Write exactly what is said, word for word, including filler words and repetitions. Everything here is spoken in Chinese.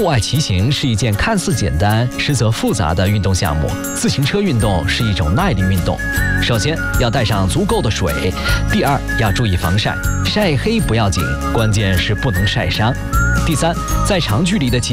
户外骑行是一件看似简单，实则复杂的运动项目。自行车运动是一种耐力运动。首先要带上足够的水，第二要注意防晒，晒黑不要紧，关键是不能晒伤。第三，在长距离的骑